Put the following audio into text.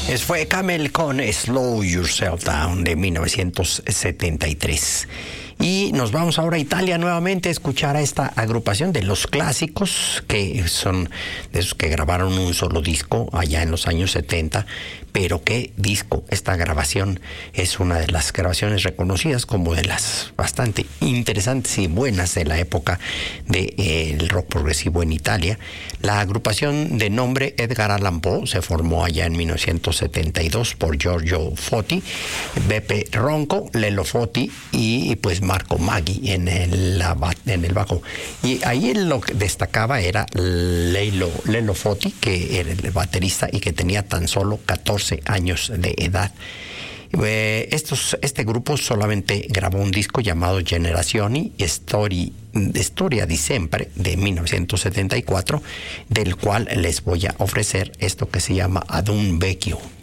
Fue Camel con Slow Yourself Down de 1973. Y nos vamos ahora a Italia nuevamente a escuchar a esta agrupación de los clásicos, que son de esos que grabaron un solo disco allá en los años 70. Pero qué disco, esta grabación es una de las grabaciones reconocidas como de las bastante interesantes y buenas de la época del rock progresivo en Italia. La agrupación de nombre Edgar Allan Poe se formó allá en 1972 por Giorgio Foti, Beppe Ronco, Lello Foti y pues Marco Maggi en el bajo. Y ahí lo que destacaba era Lello Foti, que era el baterista y que tenía tan solo 14 años de edad. Este grupo solamente grabó un disco llamado Generazioni Storia di Sempre de 1974, del cual les voy a ofrecer esto que se llama Ad un Vecchio.